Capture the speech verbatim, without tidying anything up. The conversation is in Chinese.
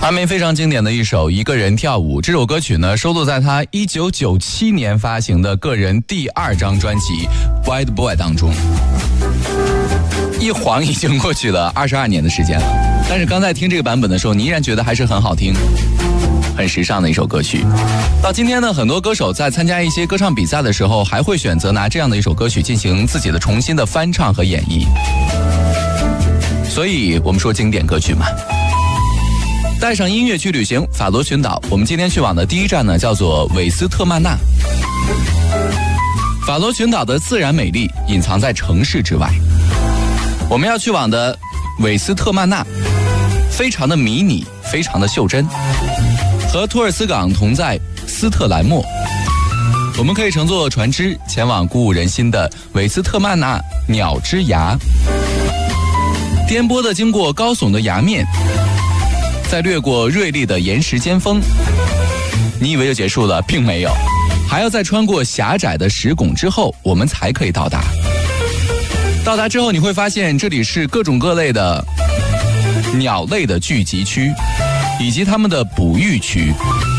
阿妹非常经典的一首《一个人跳舞》，这首歌曲呢收录在他一九九七年发行的个人第二张专辑《White Boy》当中。一晃已经过去了二十二年的时间了，但是刚才听这个版本的时候，你依然觉得还是很好听，很时尚的一首歌曲。到今天呢，很多歌手在参加一些歌唱比赛的时候，还会选择拿这样的一首歌曲进行自己的重新的翻唱和演绎。所以我们说经典歌曲嘛。带上音乐去旅行法罗群岛，我们今天去往的第一站呢叫做韦斯特曼纳。法罗群岛的自然美丽隐藏在城市之外，我们要去往的韦斯特曼纳非常的迷你，非常的袖珍，和托尔斯港同在斯特兰莫。我们可以乘坐船只前往鼓舞人心的韦斯特曼纳鸟之崖，颠簸的经过高耸的崖面，再掠过锐利的岩石尖峰。你以为就结束了，并没有，还要再穿过狭窄的石拱之后，我们才可以到达。到达之后你会发现，这里是各种各类的鸟类的聚集区，以及它们的哺育区。